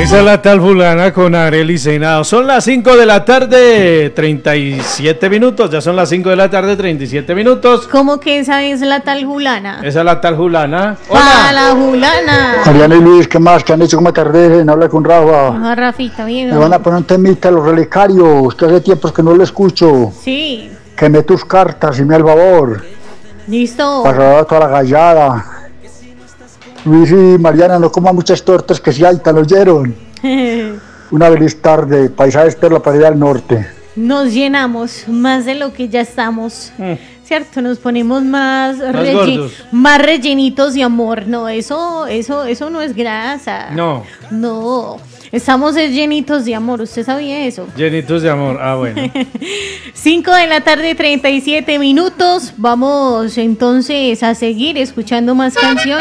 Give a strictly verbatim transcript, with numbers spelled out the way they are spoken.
Esa es la tal fulana con Arely Seinado. Son las cinco de la tarde, treinta y siete minutos. Ya son las cinco de la tarde, treinta y siete minutos. ¿Cómo que esa es la tal Julana? Esa es la tal fulana. ¡Hola! ¡A la Julana! Mariana y Luis, ¿qué más? ¿Qué han hecho? ¿Cómo tarde? No habla con Rafa. Ah, Rafita, bien. Me van a poner un temita los relicarios, que hace tiempos que no lo escucho. Sí. Quemé tus cartas y me al favor. Listo. Pasará toda la gallada. Luis y Mariana, no coman muchas tortas que si alta, ¿lo oyeron? Una feliz tarde, paisajes por la pared del norte. Nos llenamos más de lo que ya estamos, mm. ¿cierto? Nos ponemos más, más, relle más rellenitos de amor. No, eso, eso, eso no es grasa. No. No. Estamos llenitos de amor, ¿usted sabía eso? Llenitos de amor, ah bueno. cinco de la tarde, treinta y siete minutos. Vamos entonces a seguir escuchando más canciones.